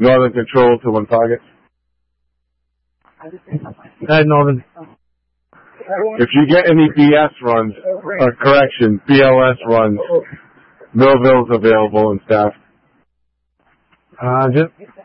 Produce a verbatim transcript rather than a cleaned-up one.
Northern Control to Woonsocket. Hi, Northern. If you get any B S runs, uh, correction, B L S runs, Millville's available and staff. Uh, just